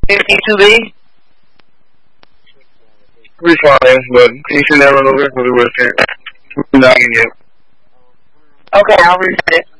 52B? Refine, but you can never know this with it. Not yet. Okay, I'll reset it.